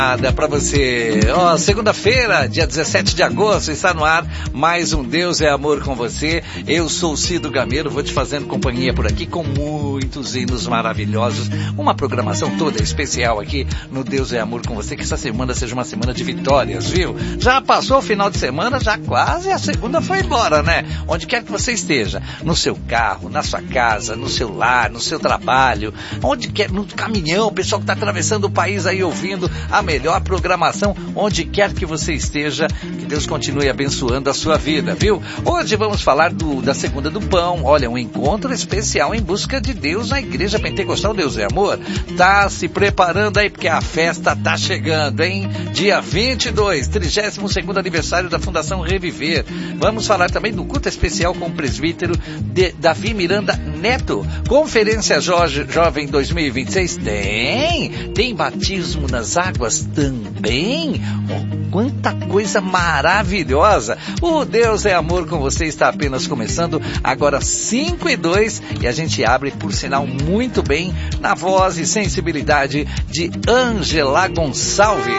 Para você, segunda-feira, dia 17 de agosto, está no ar mais um Deus é Amor com você. Eu sou o Cido Gameiro, vou te fazendo companhia por aqui com muitos hinos maravilhosos, uma programação toda especial aqui no Deus é Amor com você, que essa semana seja uma semana de vitórias, viu? Já passou o final de semana, já quase a segunda foi embora, né? Onde quer que você esteja, no seu carro, na sua casa, no seu lar, no seu trabalho, onde quer, no caminhão, o pessoal que está atravessando o país aí ouvindo a melhor programação, onde quer que você esteja, que Deus continue abençoando a sua vida, viu? Hoje vamos falar da Segunda do Pão, olha, um encontro especial em busca de Deus na Igreja Pentecostal Deus é Amor. Tá se preparando aí, porque a festa tá chegando, hein? Dia 22, 32º aniversário da Fundação Reviver. Vamos falar também do culto especial com o presbítero Davi Miranda Neto. Conferência Jovem 2026, tem batismo nas águas também. Quanta coisa maravilhosa. O Deus é Amor com você está apenas começando, agora 5:02, e a gente abre, por sinal, muito bem, na voz e sensibilidade de Ângela Gonçalves.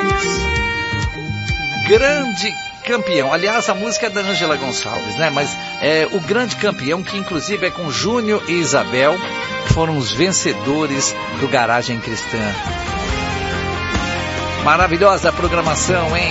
Grande campeão, aliás, a música é da Ângela Gonçalves, né? Mas o grande campeão, que inclusive é com Júnior e Isabel, que foram os vencedores do Garagem Cristã. Maravilhosa programação, hein?